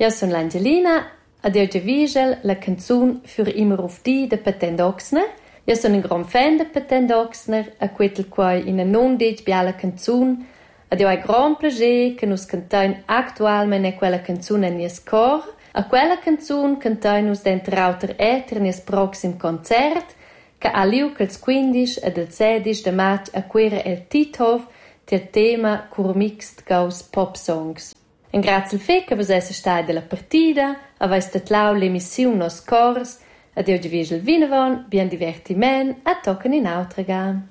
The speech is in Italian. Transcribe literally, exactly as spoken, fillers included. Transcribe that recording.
Io sono l'Angelina ed io già la canzone für immer auf die de Patent Ochsner. Io sono un gran fan de Patent Ochsner e quel quai in non dig biala canzone ed io hai gran piacere che nus cantain actualmente quella canzone in nies cor. A quella canzone cantain nus dentro auter eter nies proxim concert che ha liu che il quindici ed il sedici de maggio a quera el Tithof del tema cur mixt gaus pop songs. En grazie al fe che vos esse stai della partida, avais tatlau l'emissione nos cors, ed io già il vinavon, bien divertiment, a tocken in autra gam.